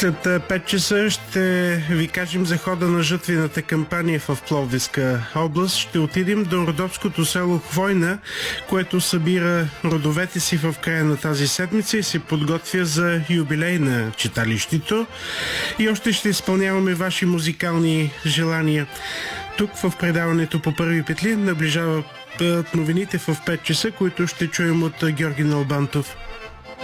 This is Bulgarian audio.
След 5 часа ще ви кажем за хода на жътвената кампания в Пловдивска област. Ще отидем до родопското село Хвойна, което събира родовете си в края на тази седмица и се подготвя за юбилей на читалището. И още ще изпълняваме ваши музикални желания. Тук в предаването по първи петли наближава новините в 5 часа, които ще чуем от Георги Налбантов.